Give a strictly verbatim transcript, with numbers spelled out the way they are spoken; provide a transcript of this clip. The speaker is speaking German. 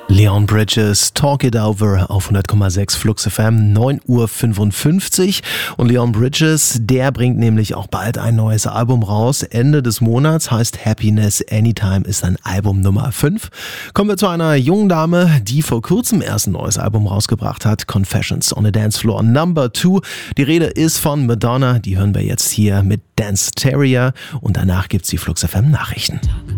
Leon Bridges, Talk It Over auf hundert Komma sechs Flux F M, neun Uhr fünfundfünfzig. Und Leon Bridges, der bringt nämlich auch bald ein neues Album raus. Ende des Monats, heißt Happiness Anytime, ist ein Album Nummer fünf. Kommen wir zu einer jungen Dame, die vor kurzem erst ein neues Album rausgebracht hat. Confessions on a Dance Floor Number two. Die Rede ist von Madonna, die hören wir jetzt hier mit Dance Terrier. Und danach gibt's die Flux F M Nachrichten.